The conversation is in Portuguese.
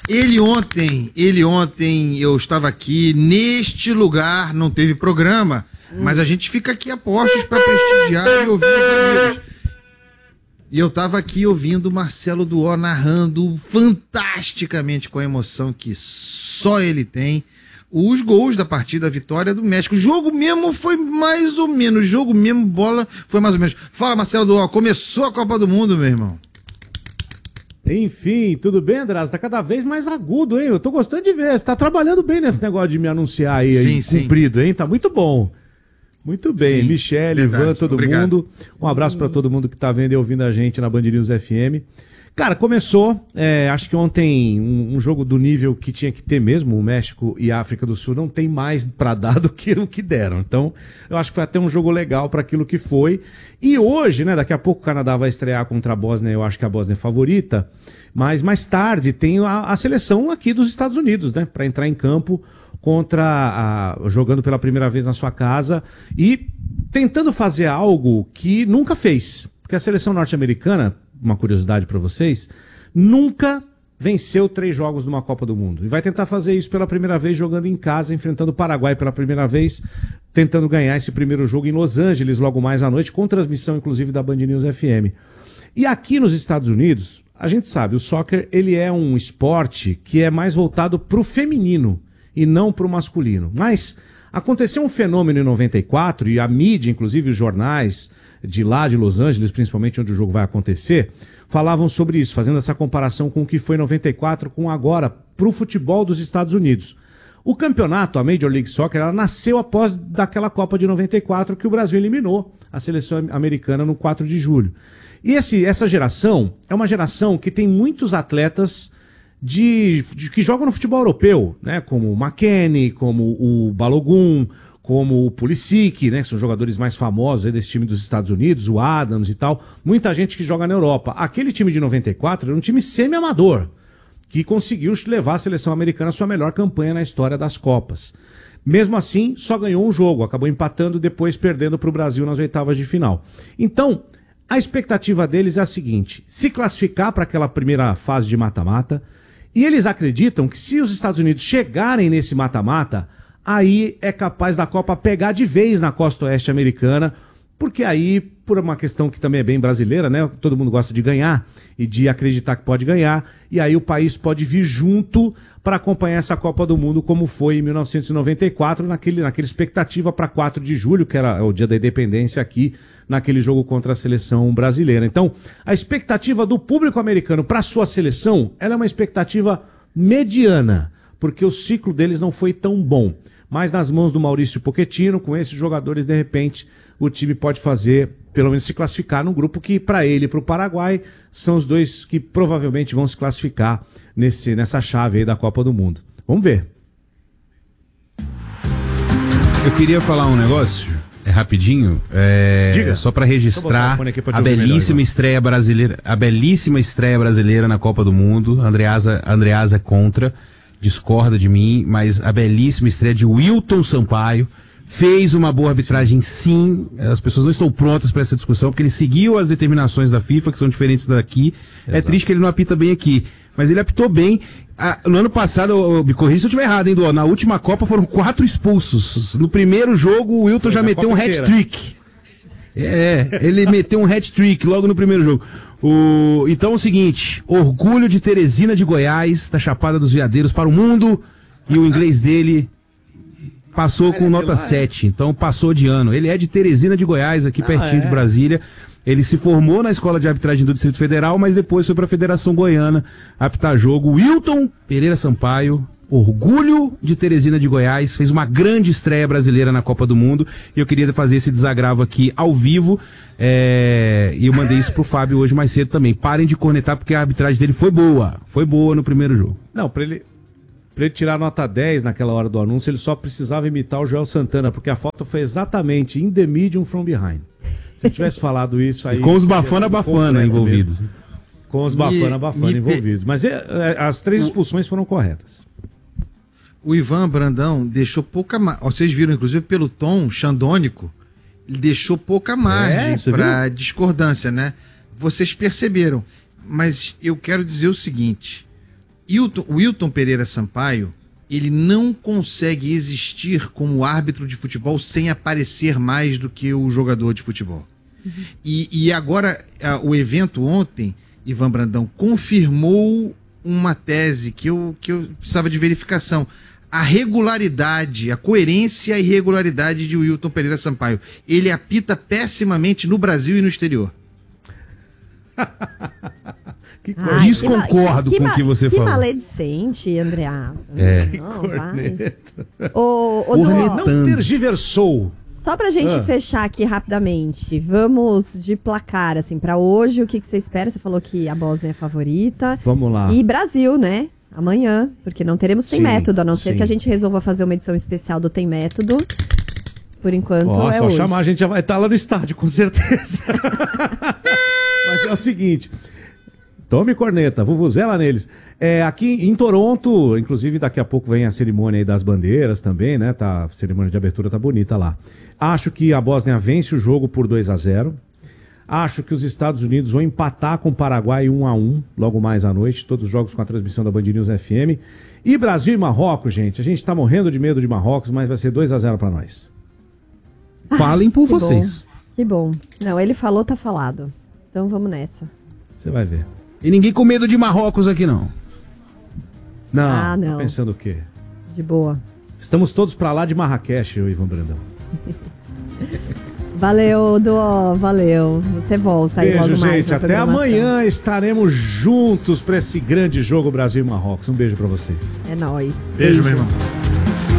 Ele ontem, eu estava aqui, neste lugar, não teve programa, mas a gente fica aqui a postos para prestigiar e ouvir os amigos. E eu estava aqui ouvindo o Marcelo Duó narrando fantasticamente, com a emoção que só ele tem, os gols da partida, a vitória do México. O jogo mesmo foi mais ou menos, o jogo mesmo, bola, foi mais ou menos. Fala, Marcelo Duó, começou a Copa do Mundo, meu irmão. Enfim, tudo bem, András? Tá cada vez mais agudo, hein? Eu tô gostando de ver, você tá trabalhando bem nesse negócio de me anunciar aí, comprido, hein? Tá muito bom. Muito bem, sim, Michele, Ivan, todo mundo. Um abraço para todo mundo que tá vendo e ouvindo a gente na Band News FM. Cara, começou, acho que ontem, um jogo do nível que tinha que ter mesmo, o México e a África do Sul não tem mais para dar do que o que deram. Então, eu acho que foi até um jogo legal para aquilo que foi. E hoje, né, daqui a pouco o Canadá vai estrear contra a Bósnia, eu acho que a Bósnia é favorita, mas mais tarde tem a seleção aqui dos Estados Unidos, né, para entrar em campo jogando pela primeira vez na sua casa e tentando fazer algo que nunca fez. Porque a seleção norte-americana, uma curiosidade para vocês, nunca venceu 3 jogos numa Copa do Mundo. E vai tentar fazer isso pela primeira vez jogando em casa, enfrentando o Paraguai pela primeira vez, tentando ganhar esse primeiro jogo em Los Angeles, logo mais à noite, com transmissão inclusive da Band News FM. E aqui nos Estados Unidos, a gente sabe, o soccer ele é um esporte que é mais voltado para o feminino e não para o masculino. Mas aconteceu um fenômeno em 94, e a mídia, inclusive os jornais de lá de Los Angeles, principalmente onde o jogo vai acontecer, falavam sobre isso, fazendo essa comparação com o que foi em 94 com agora, para o futebol dos Estados Unidos. O campeonato, a Major League Soccer, ela nasceu após daquela Copa de 94 que o Brasil eliminou a seleção americana no 4 de julho. E essa geração é uma geração que tem muitos atletas que jogam no futebol europeu, né? Como o McKennie, como o Balogun, como o Pulisic, né? Que são jogadores mais famosos aí desse time dos Estados Unidos, o Adams e tal. Muita gente que joga na Europa. Aquele time de 94 era um time semi-amador, que conseguiu levar a seleção americana à sua melhor campanha na história das Copas. Mesmo assim, só ganhou um jogo, acabou empatando, depois perdendo para o Brasil nas oitavas de final. Então, a expectativa deles é a seguinte: se classificar para aquela primeira fase de mata-mata. E eles acreditam que se os Estados Unidos chegarem nesse mata-mata, aí é capaz da Copa pegar de vez na costa oeste americana, porque aí, por uma questão que também é bem brasileira, né? Todo mundo gosta de ganhar e de acreditar que pode ganhar, e aí o país pode vir junto para acompanhar essa Copa do Mundo, como foi em 1994, naquela expectativa para 4 de julho, que era o dia da independência aqui, naquele jogo contra a seleção brasileira. Então, a expectativa do público americano para a sua seleção, ela é uma expectativa mediana, porque o ciclo deles não foi tão bom. Mas nas mãos do Maurício Pochettino, com esses jogadores, de repente, o time pode fazer, pelo menos se classificar num grupo que, para ele e para o Paraguai, são os dois que provavelmente vão se classificar nessa chave aí da Copa do Mundo. Vamos ver. Eu queria falar um negócio, rapidinho, só para registrar a belíssima estreia brasileira, na Copa do Mundo. Andreasa contra, discorda de mim, mas a belíssima estreia de Wilton Sampaio. Fez uma boa arbitragem, sim. As pessoas não estão prontas para essa discussão, porque ele seguiu as determinações da FIFA, que são diferentes daqui. Exato. É triste que ele não apita bem aqui, mas ele apitou bem. No ano passado, me corrija se eu estiver errado, hein, Duó? Na última Copa foram 4 expulsos. No primeiro jogo, o Wilton já meteu um hat-trick. Ele meteu um hat-trick logo no primeiro jogo. Então é o seguinte: orgulho de Teresina de Goiás, da Chapada dos Veadeiros para o mundo, e o inglês dele passou com nota 7, então passou de ano. Ele é de Teresina de Goiás, aqui pertinho de Brasília. Ele se formou na Escola de Arbitragem do Distrito Federal, mas depois foi para a Federação Goiana apitar jogo. Wilton Pereira Sampaio, orgulho de Teresina de Goiás, fez uma grande estreia brasileira na Copa do Mundo, e eu queria fazer esse desagravo aqui ao vivo, e eu mandei isso pro Fábio hoje mais cedo também. Parem de cornetar, porque a arbitragem dele foi boa no primeiro jogo. Não, para ele tirar nota 10 naquela hora do anúncio, ele só precisava imitar o Joel Santana, porque a foto foi exatamente in the medium from behind. Se eu tivesse falado isso aí... E com os Bafana envolvidos. Mesmo. Com os Bafana envolvidos. Mas as 3 expulsões foram corretas. O Ivan Brandão deixou pouca margem. Vocês viram, inclusive, pelo tom xandônico, ele deixou pouca margem para discordância, né? Vocês perceberam. Mas eu quero dizer o seguinte: o Wilton Pereira Sampaio, ele não consegue existir como árbitro de futebol sem aparecer mais do que o jogador de futebol. E agora, o evento ontem, Ivan Brandão, confirmou uma tese que eu precisava de verificação. A regularidade, a coerência e irregularidade de Wilton Pereira Sampaio. Ele apita pessimamente no Brasil e no exterior. Desconcordo com o que você falou. Que maledicente, Andreasa. Não, não tergiversou. Só pra gente fechar aqui rapidamente, vamos de placar, assim, pra hoje, o que você espera? Você falou que a Bósnia é favorita. Vamos lá. E Brasil, né? Amanhã, porque não teremos Tem Método, a não ser que a gente resolva fazer uma edição especial do Tem Método. Por enquanto é só hoje. chamar, a gente já vai estar lá no estádio, com certeza. Mas é o seguinte... Tome corneta, vuvuzela neles. Aqui em Toronto, inclusive daqui a pouco vem a cerimônia aí das bandeiras também, né? A cerimônia de abertura tá bonita lá. Acho que a Bósnia vence o jogo por 2-0. Acho que os Estados Unidos vão empatar com o Paraguai 1-1, logo mais à noite. Todos os jogos com a transmissão da Band News FM. E Brasil e Marrocos, gente. A gente tá morrendo de medo de Marrocos, mas vai ser 2-0 pra nós. Falem por vocês. Que bom. Não, ele falou, tá falado. Então vamos nessa. Você vai ver. E ninguém com medo de Marrocos aqui, não. Não. Tá pensando o quê? De boa. Estamos todos pra lá de Marrakech, o Ivan Brandão. Valeu, Duó, valeu. Você volta aí logo mais. Gente, até amanhã estaremos juntos pra esse grande jogo Brasil e Marrocos. Um beijo pra vocês. É nóis. Beijo, meu irmão.